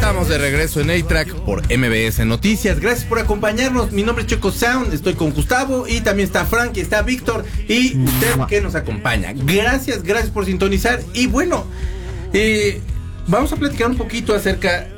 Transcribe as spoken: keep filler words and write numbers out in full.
Estamos de regreso en A-Track por M B S Noticias. Gracias por acompañarnos. Mi nombre es Choco Sound. Estoy con Gustavo y también está Frank y está Víctor y usted que nos acompaña. Gracias, gracias por sintonizar. Y bueno, eh, vamos a platicar un poquito acerca